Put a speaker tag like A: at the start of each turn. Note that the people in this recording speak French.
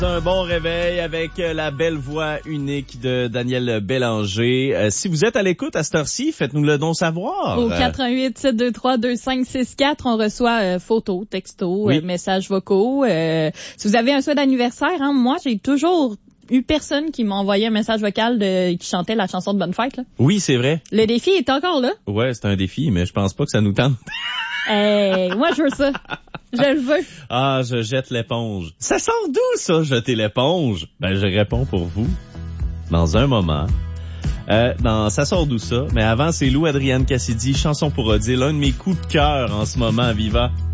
A: Un bon réveil avec la belle voix unique de Daniel Bélanger. Si vous êtes à l'écoute à cette heure-ci, faites-nous le don savoir.
B: Au 88-723-2564, on reçoit photos, textos, messages vocaux. Si vous avez un souhait d'anniversaire, moi j'ai toujours eu personne qui m'a envoyé un message vocal qui chantait la chanson de Bonne Fête. Là.
A: Oui, c'est vrai.
B: Le défi est encore là.
A: Ouais, c'est un défi, mais je pense pas que ça nous tente.
B: Moi je veux ça. Je le veux.
A: Ah, je jette l'éponge. Ça sort d'où, ça, jeter l'éponge? Ben, je réponds pour vous dans un moment. Ça sort d'où, ça? Mais avant, c'est Lou Adrienne Cassidy, chanson pour Odile, l'un de mes coups de cœur en ce moment à Viva.